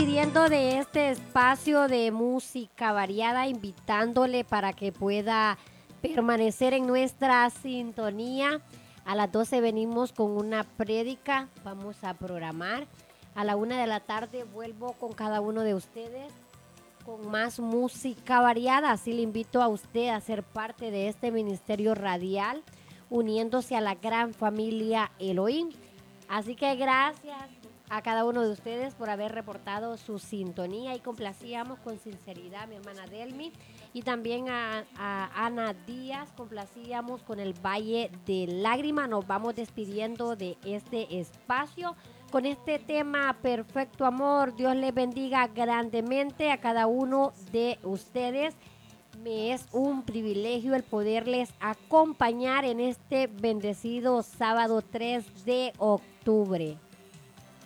despidiendo de este espacio de música variada, invitándole para que pueda permanecer en nuestra sintonía. A las 12 venimos con una prédica, vamos a programar. A la 1 de la tarde vuelvo con cada uno de ustedes con más música variada. Así le invito a usted a ser parte de este ministerio radial, uniéndose a la gran familia Elohim. Así que gracias a cada uno de ustedes por haber reportado su sintonía y complacíamos con sinceridad a mi hermana Delmi y también a Ana Díaz, complacíamos con el Valle de Lágrimas. Nos vamos despidiendo de este espacio con este tema Perfecto Amor. Dios les bendiga grandemente a cada uno de ustedes. Me es un privilegio el poderles acompañar en este bendecido sábado 3 de octubre.